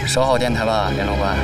守好电台吧，袁老板。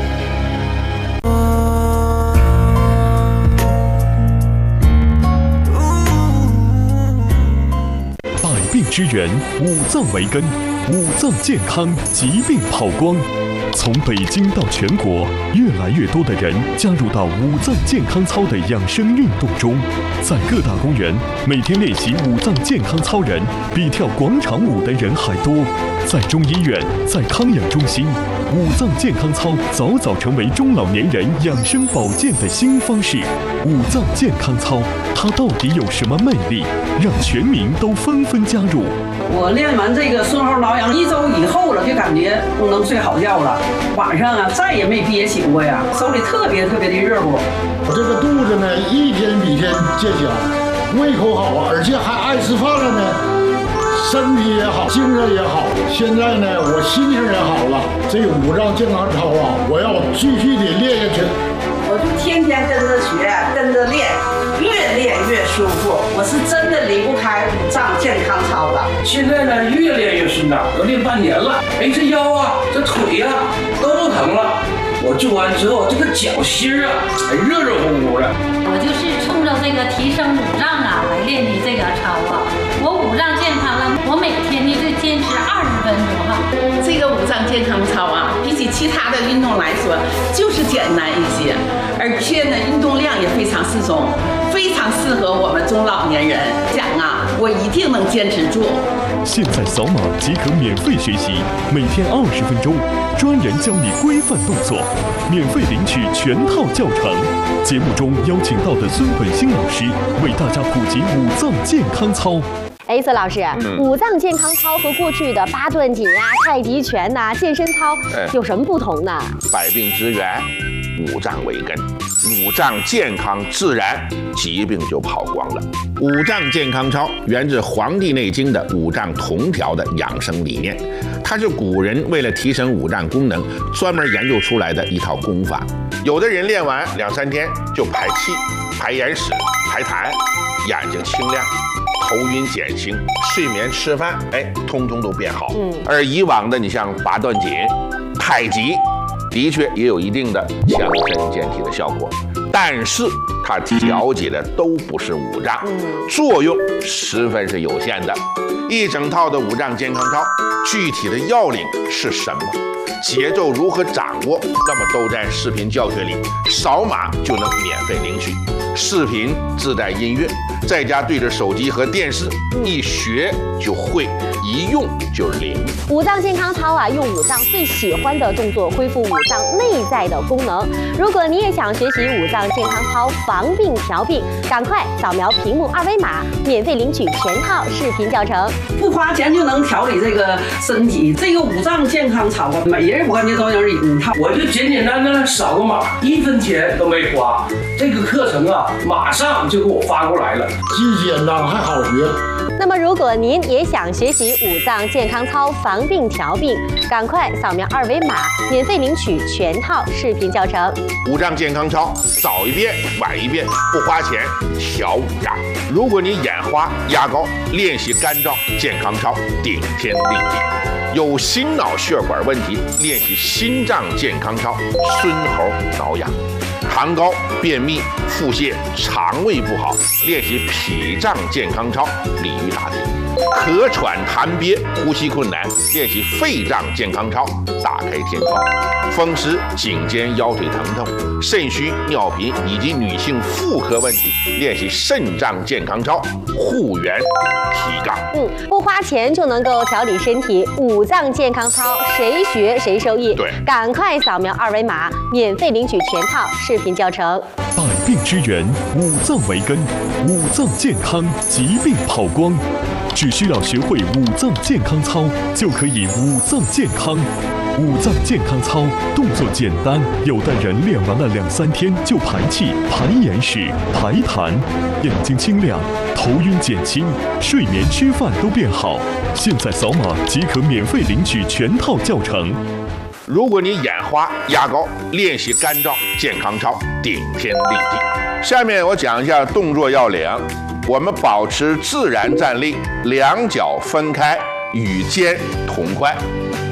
百病之源，五脏为根，五脏健康，疾病跑光。从北京到全国，越来越多的人加入到五脏健康操的养生运动中。在各大公园，每天练习五脏健康操人比跳广场舞的人还多。在中医院，在康养中心，五脏健康操早早成为中老年人养生保健的新方式。五脏健康操，它到底有什么魅力，让全民都纷纷加入？ 我练完这个顺后挠痒1周以后了，就感觉能睡好觉了。晚上啊，再也没憋醒过呀，手里特别的热乎。 我这个肚子呢，一天比一天见小，胃口好，而且还爱吃饭了呢，身体也好，精神也好。现在呢，我心情也好了。这五脏健康操啊，我要继续的练下去。 我就天天跟着学，跟着练，越练越舒服。我是真的离不开五脏健康操的。 现在呢，越练越顺当，我练半年了。哎，这腰啊，这腿啊，都不疼了。我做完之后，这个脚心啊，还热乎乎的。 我就是冲着这个提升五脏啊来练的这个操啊。我五脏健康了，我每天呢就坚持20分钟哈。 这个五脏健康操啊，比起其他的运动来说，就是简单一些，而且呢，运动量也非常适中，非常适合我们中老年人。讲啊，我一定能坚持住。 现在扫码即可免费学习，每天20分钟，专人教你规范动作，免费领取全套教程。节目中邀请到的孙本兴老师为大家普及五脏健康操。 孙老师，五脏健康操和过去的八段锦呀、太极拳呐、健身操有什么不同呢？ 百病之源，五脏为根，五脏健康自然，疾病就跑光了。五脏健康操源自《黄帝内经》的五脏同调的养生理念，它是古人为了提升五脏功能专门研究出来的一套功法。有的人练完2、3天就排气、排眼屎、排痰，眼睛清亮，头晕减轻，睡眠吃饭，通通都变好。而以往的你像八段锦、太极，的确也有一定的强身健体的效果，但是它调节的都不是五脏，作用十分是有限的。一整套的五脏健康操，具体的要领是什么？节奏如何掌握？那么都在视频教学里，扫码就能免费领取。视频自带音乐，在家对着手机和电视，一学就会，一用就灵。 五脏健康操啊，用五脏最喜欢的动作恢复五脏内在的功能。如果你也想学习五脏健康操防病调病，赶快扫描屏幕2维码，免费领取全套视频教程， 不花钱就能调理这个身体。这个五脏健康操啊，每人我感觉都能领一套。 我就简简单单扫个码，1分钱都没花。这个课程啊，马上就给我发过来了， 既简单还好学。 那么，如果您也想学习五脏健康操防病调病，赶快扫描2维码，免费领取全套视频教程。 五脏健康操，早一遍晚一遍，不花钱调五脏。如果你眼花压高，练习干燥健康操，顶天立地。有心脑血管问题，练习心脏健康操，孙猴挠痒。痰高、便秘、腹泻、肠胃不好，练习脾脏健康操，鲤鱼打挺；咳喘痰憋、呼吸困难，练习肺脏健康操，打开天窗；风湿、颈肩腰腿疼痛、肾虚、尿频以及女性妇科问题，练习肾脏健康操，护元提杠。 不花钱就能够调理身体，五脏健康操谁学谁受益。 对， 赶快扫描2维码，免费领取全套视频教程。 百病之源，五脏为根，五脏健康，疾病跑光。只需要学会五脏健康操，就可以五脏健康。五脏健康操动作简单，有的人练完了2、3天就排气、排眼屎、排痰，眼睛清亮，头晕减轻，睡眠吃饭都变好。现在扫码即可免费领取全套教程。 如果你眼花压高，练习干燥健康操，顶天立地。下面我讲一下动作要领。我们保持自然站立，两脚分开，与肩同宽。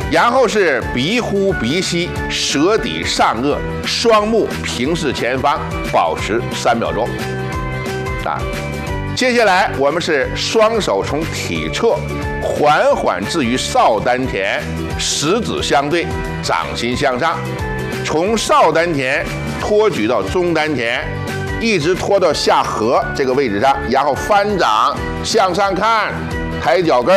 然后是鼻呼鼻吸，舌抵上颚，双目平视前方，保持3秒钟。接下来我们是双手从体侧缓缓置于少丹田，食指相对，掌心向上，从少丹田托举到中丹田，一直拖到下颌这个位置上，然后翻掌向上看，抬脚跟，